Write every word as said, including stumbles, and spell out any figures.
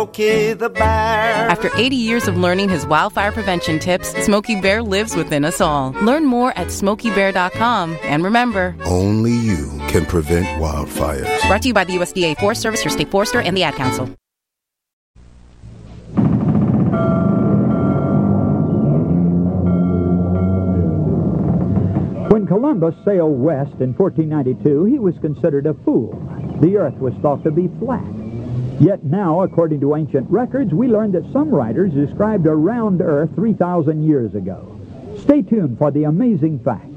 Smokey the Bear. After eighty years of learning his wildfire prevention tips, Smokey Bear lives within us all. Learn more at smokey bear dot com. And remember, only you can prevent wildfires. Brought to you by the U S D A Forest Service, your state forester, and the Ad Council. When Columbus sailed west in fourteen ninety-two, he was considered a fool. The earth was thought to be flat. Yet now, according to ancient records, we learned that some writers described a round earth three thousand years ago. Stay tuned for the amazing fact.